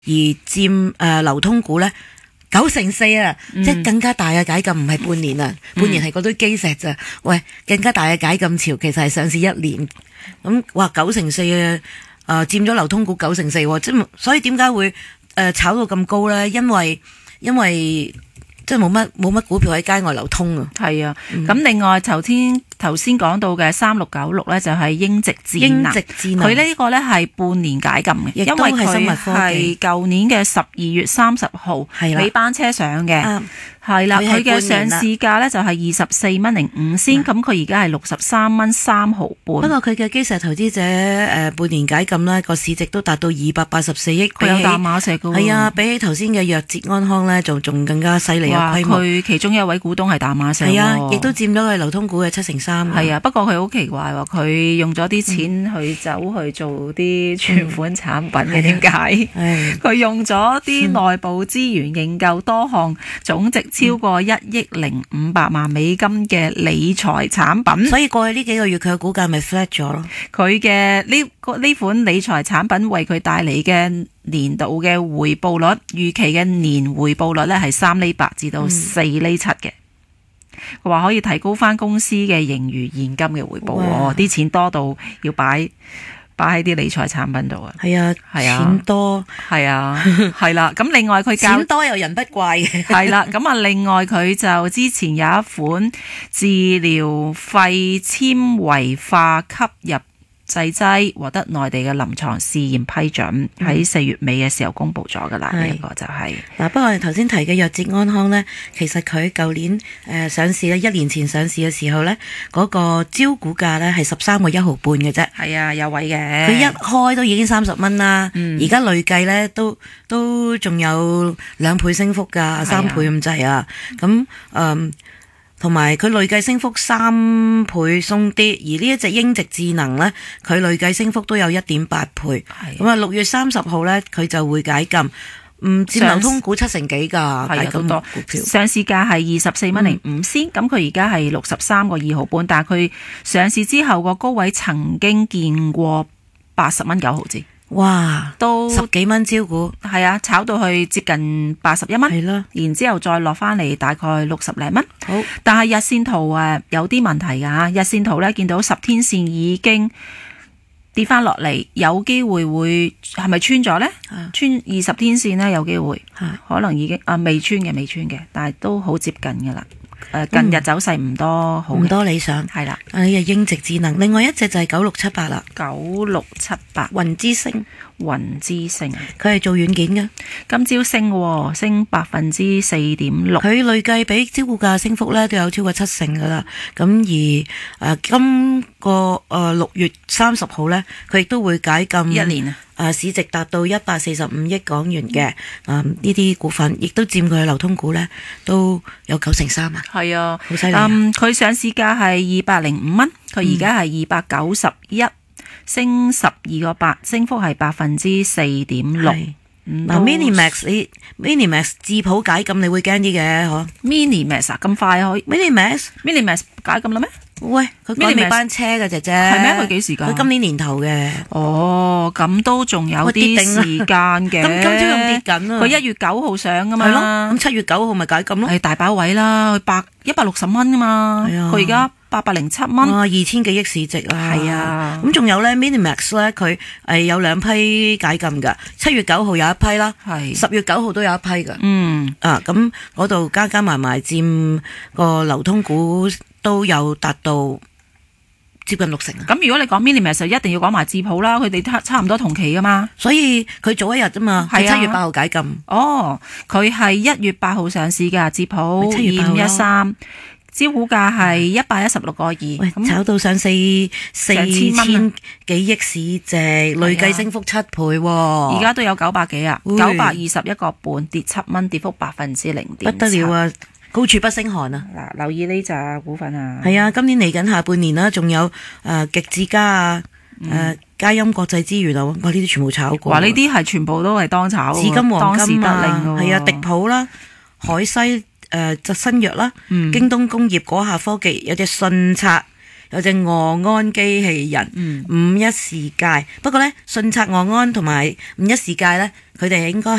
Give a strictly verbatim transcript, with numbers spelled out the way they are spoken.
而佔誒流通股咧九成四啊， 嗯、 即係更加大嘅解禁，唔係半年啊，嗯、半年係嗰堆基石咋，喂，更加大嘅解禁潮其實係上市一年，咁哇九成四啊，誒佔咗流通股九成四，即係所以點解會誒、呃、炒到咁高咧？因為因為即係冇乜冇乜股票喺街外流通啊。 係啊，咁、嗯、另外頭先頭先講到嘅三六九六咧，就係英直智能， 英直智能佢呢個咧係半年解禁嘅，因為佢係舊年嘅十二月三十號尾班車上嘅。嗯係啦，佢嘅上市價咧就係二十四蚊零五仙，咁佢而家係六十三蚊三毫半。不過佢嘅基石投資者誒、呃、半年解禁啦，個市值都達到二百八十四億， 佢有大馬石噶。係啊，比起頭先嘅藥捷安康咧，就仲更加犀利嘅規模。 佢其中一位股東係大馬石。 係啊，亦都佔咗佢流通股嘅七成三。 係啊，不過佢好奇怪喎，佢用咗啲錢去走去做啲存款產品嘅，點解？佢用咗啲內部資源認購多項總值超過一億零五百萬美金嘅理財產品， 所以過去呢幾個月佢嘅股價咪 flat 咗咯。 佢嘅呢呢款理財產品為佢帶嚟嘅年度嘅回報率，預期嘅年回報率咧係三厘八至到四厘七嘅。佢話、嗯、可以提高翻公司嘅盈餘現金嘅回報，啲錢多到要擺。擺喺啲理財產品度啊， 係啊，係啊，錢多， 係啊，係啦。咁另外佢錢多又人不怪嘅， 係啦。咁啊，另外佢就之前有一款治療肺纖維化吸入製劑獲得內地嘅臨床試驗批准，喺四、嗯、月尾嘅時候公布咗噶啦。呢一個就係、是、 嗱，不過我哋頭先提嘅藥捷安康呢，其實佢舊年誒、呃、上市咧，一年前上市嘅時候呢，嗰、那個招股價呢係十三個一毫半嘅啫。係啊，有位嘅。 佢一開都已經三十蚊啦，而家、嗯、累計呢都都仲有兩倍升幅噶，三倍咁滯啊。咁嗯。同埋佢累計升幅三倍鬆啲，而呢一隻英直智能呢，佢累計升幅都有一點八倍。咁啊，六月三十號呢，佢就會解禁，唔佔流通股七成幾㗎，解禁股票。 上市價係二十四蚊零五仙，咁佢而家係六十三個二毫半，但係佢上市之後個高位曾經見過八十蚊九毫子。 哇， 都十幾蚊招股， 係啊，炒到去接近八十一蚊， 係啦， 然之後再落翻嚟大概六十零蚊。 好， 但係日線圖誒有啲問題㗎，日線圖咧見到十天線已經跌翻落嚟，有機會會係咪穿咗咧？啊、穿二十天線咧有機會，啊、可能已經啊未穿嘅，未穿嘅，但係都好接近㗎啦。誒，近日走勢唔多好， 唔多理想， 係啦。 啊，英直智能，另外一隻就係九六七八啦， 九六七八， 雲之星， 雲之星， 佢係做軟件嘅， 今朝升嘅，升百分之四點六， 佢累計比招股價升幅咧都有超過七成噶啦。咁而誒、呃、今個誒六月三十號咧，佢亦都會解禁一年啊。 誒市值達到一百四十五億港元嘅，誒呢啲股份，亦都佔佢嘅流通股咧都有九成三啊！ 係啊， 好犀利！ 嗯，佢上市價係二百零五蚊，佢而家係二百九十一，升十二個八，升幅係百分之四點六。 嗱，Minimax 你 Minimax 智譜解禁，你會驚啲嘅嗬 ？Minimax 啊，咁快可以 ？Minimax Minimax 解禁啦咩？ 喂，佢趕尾班車嘅姐姐， 係咩？佢幾時㗎？ 佢今年年頭嘅。 哦，咁都仲有啲時間嘅。 咁今朝仲跌緊啊！ 佢一月九號上㗎嘛。 係咯。咁七月九號咪解禁咯。 係大把位啦，佢百一百六十蚊㗎嘛。係啊。佢而家八百零七蚊。 哇！二千幾億市值啊。 係啊。 咁仲有咧 Minimax 咧，佢係有兩批解禁㗎。七月九號有一批啦。係。十月九號都有一批㗎。 嗯。 啊，咁嗰度加加埋埋佔個流通股都有達到接近六成啊！ 咁如果你講 Minimax 就一定要講埋智譜啦，佢哋差差唔多同期噶嘛， 所以佢早一日啫嘛，係七月八號解禁。 哦，佢係一月八號上市嘅智譜二五一三，招股價係一百一十六個二， 喂，炒到上四四千幾億市值，累計升幅七倍，而家都有九百幾啊，九百二十一個半，跌七蚊，跌幅百分之零點七， 不得了啊！高處不勝寒啊！ 嗱，留意呢隻股份啊！ 係啊，今年嚟緊下半年啦，仲有誒極致家啊，誒佳音國際資源啊，哇！呢啲全部炒過。 話呢啲係全部都係當炒， 紫金黃金啊，係啊，迪普普啦，海西誒疾新藥啦， 嗯、 京東工業果下科技，有隻信策，有隻俄安機器人， 嗯、 五一世界。不過咧，信策、俄安同埋五一世界咧，佢哋應該